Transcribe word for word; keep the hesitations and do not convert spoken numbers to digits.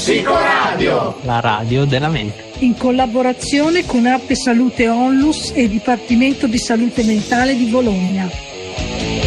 Psicoradio, la radio della mente. In collaborazione con App Salute Onlus e Dipartimento di Salute Mentale di Bologna.